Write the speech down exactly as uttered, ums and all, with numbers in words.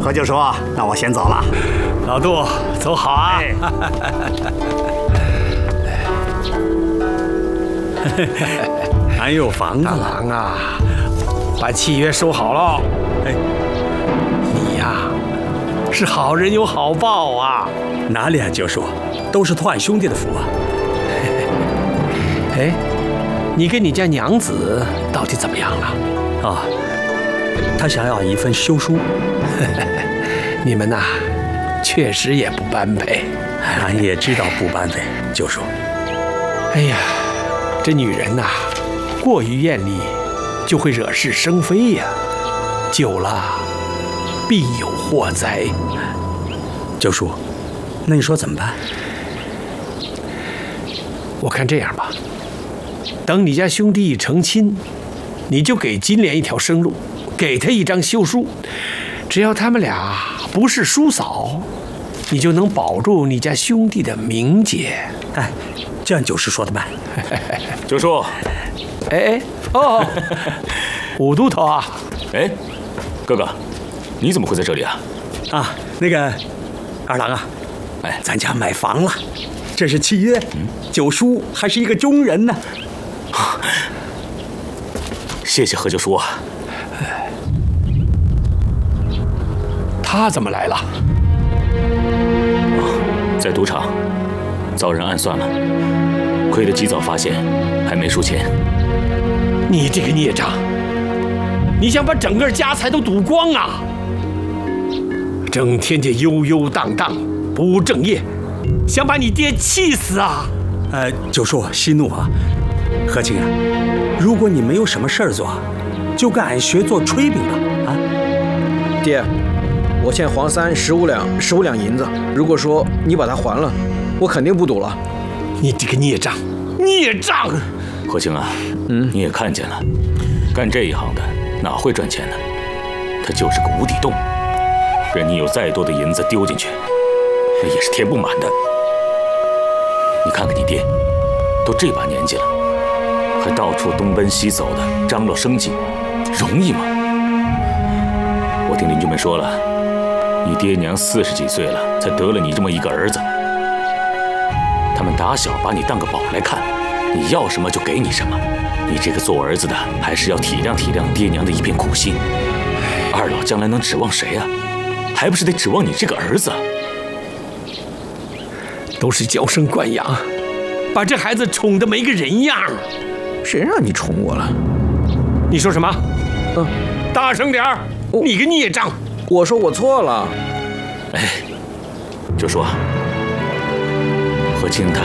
何九叔，那我先走了。 老杜，走好啊！俺有房子了。大郎啊，把契约收好了。哎，你呀，是好人有好报啊！哪里啊，九叔，都是托俺兄弟的福啊。哎，你跟你家娘子到底怎么样了？啊，她想要一份休书。你们呐，确实也不般配。俺也知道不般配，九叔。哎呀，这女人呐，过于艳丽，就会惹是生非呀。久了，必有祸灾。九叔，那你说怎么办？我看这样吧，等你家兄弟成亲，你就给金莲一条生路，给他一张休书，只要他们俩不是叔嫂，你就能保住你家兄弟的名节。哎，这样九叔说的慢。 九叔， 哎哎哦，武都头啊！ 哎，哥哥，你怎么会在这里啊？ 啊，那个二郎啊，哎，咱家买房了，这是契约。嗯，九叔还是一个中人呢。 谢谢何九叔啊。 他怎么来了？ 在赌场遭人暗算了，亏得及早发现，还没输钱。 你这个孽障，你想把整个家财都赌光啊？整天就悠悠荡荡，不务正业，想把你爹气死啊！呃，九叔息怒啊，何清啊，如果你没有什么事儿做，就跟俺学做炊饼吧。啊， 爹，我欠黄三十五两十五两银子，如果说你把它还了，我肯定不赌了。 你这个孽障，孽障！ 何清啊，嗯，你也看见了，干这一行的哪会赚钱呢？它就是个无底洞，任你有再多的银子丢进去，那也是填不满的。你看看你爹，都这把年纪了，还到处东奔西走的张罗生计，容易吗？我听邻居们说了，你爹娘四十几岁了，才得了你这么一个儿子。他们打小把你当个宝来看，你要什么就给你什么。你这个做儿子的，还是要体谅体谅爹娘的一片苦心。二老将来能指望谁啊？还不是得指望你这个儿子。 都是娇生惯养，把这孩子宠得没个人样。 谁让你宠我了？ 你说什么？嗯，大声点儿！你个孽障！ 我说我错了。 哎，就说何清他